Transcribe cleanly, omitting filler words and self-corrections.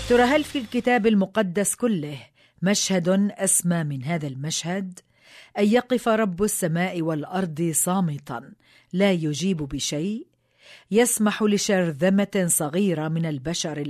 ترى هل في الكتاب المقدس كله مشهد أسمى من هذا المشهد؟ أن يقف رب السماء والأرض صامتا لا يجيب بشيء، يسمح لشرذمة صغيرة من البشر